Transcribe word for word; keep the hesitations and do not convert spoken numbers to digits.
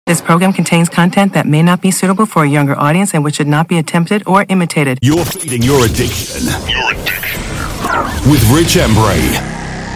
This program contains content that may not be suitable for a younger audience and which should not be attempted or imitated. You're feeding your addiction. Your addiction. With Rich Embray.